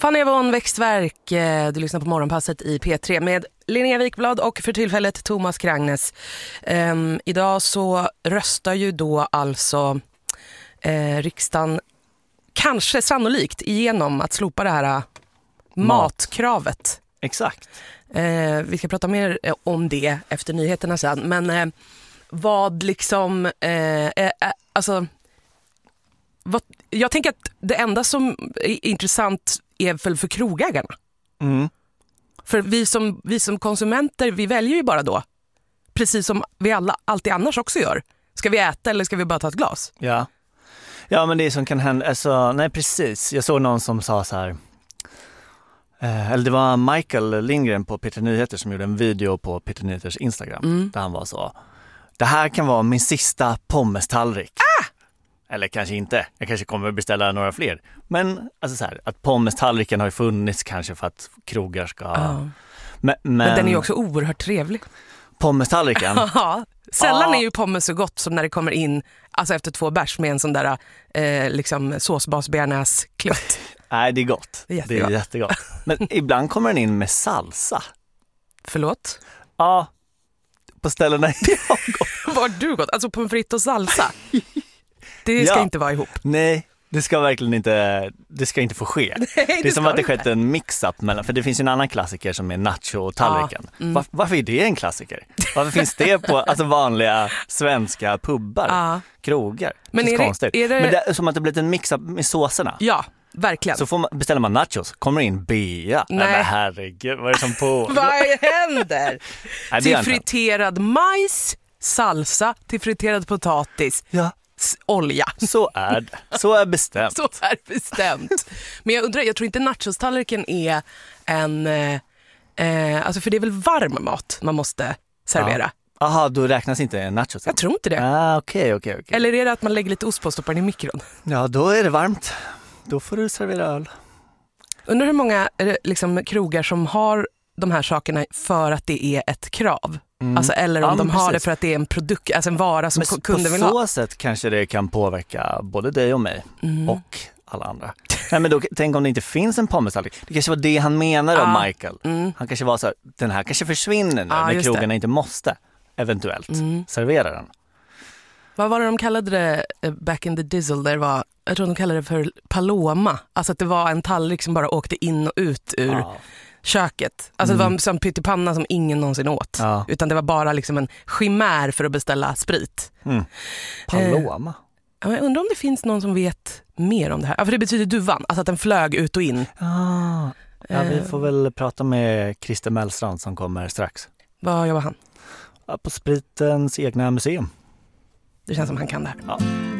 Fanny Evon, Växtverk. Du lyssnar på Morgonpasset i P3 med Linnea Wikblad och för tillfället Thomas Krangnes. Idag så röstar ju då alltså riksdagen kanske sannolikt igenom att slopa det här matkravet. Exakt. Vi ska prata mer om det efter nyheterna sen. Men vad liksom... alltså... jag tänker att det enda som är intressant är väl för krogägarna. Mm. För vi som konsumenter, vi väljer ju bara då. Precis som vi alla alltid annars också gör. Ska vi äta eller ska vi bara ta ett glas? Ja, men det som kan hända... Alltså, nej, precis. Jag såg någon som sa så här... eller det var Michael Lindgren på P3 Nyheter som gjorde en video på P3 Nyheters Instagram. Där han var så... Det här kan vara min sista pommes-tallrik. Eller kanske inte. Jag kanske kommer att beställa några fler. Men alltså så här, att pommes-tallriken har ju funnits kanske för att krogar ska... Men den är ju också oerhört trevlig. Pommes-tallriken? Ja. Sällan är ju pommes så gott som när det kommer in alltså efter 2 bärs med en sån där liksom såsbasbearnaise-klutt. Nej, det är gott. Det är jättegott. Men ibland kommer den in med salsa. Förlåt? Ja, på ställena jag har gått. Var du gått? Alltså pommes frites och salsa? Det ska inte vara ihop. Nej, det ska verkligen inte, det ska inte få ske. Nej, det är som att det skett en mix-up mellan, för det finns ju en annan klassiker som är nacho-tallriken. Varför är det en klassiker? Varför finns det på alltså vanliga svenska pubbar, krogar? Men är konstigt. Men det är som att det blivit en mix-up med såserna. Ja, verkligen. Så beställer man nachos, kommer in bea. Nej, men herregud, vad är det som på? Vad händer? Till friterad majs, salsa, till friterad potatis. Ja. Olja. Så är bestämt. Så är bestämt. Men jag undrar, jag tror inte nachos-tallriken är en... alltså för det är väl varm mat man måste servera. Aha, då räknas inte nachos. Jag tror inte det. Okej. Eller är det att man lägger lite ost på och stoppar den i mikron? Ja, då är det varmt. Då får du servera öl. Undrar hur många liksom, krogar som har de här sakerna för att det är ett krav. Alltså, eller om de har det för att det är en produkt, alltså en vara som kunden vill ha. På så sätt kanske det kan påverka både dig och mig och alla andra. Nej, men då, tänk om det inte finns en pommes-tallrik. Det kanske var det han menade om Michael. Han kanske var så här, den här kanske försvinner nu när krogarna inte måste eventuellt servera den. Vad var det de kallade det back in the dizzle? Där var, jag tror de kallade det för paloma. Alltså att det var en tallrik som bara åkte in och ut ur köket. Alltså det var som pyttipanna som ingen någonsin åt. Utan det var bara liksom en chimär för att beställa sprit. Paloma? Jag undrar om det finns någon som vet mer om det här. För det betyder duvan, alltså att den flög ut och in. Ja, vi får väl prata med Christer Mellstrand som kommer strax. Vad jobbar han? På spritens egna museum. Det känns som han kan det här. Ja.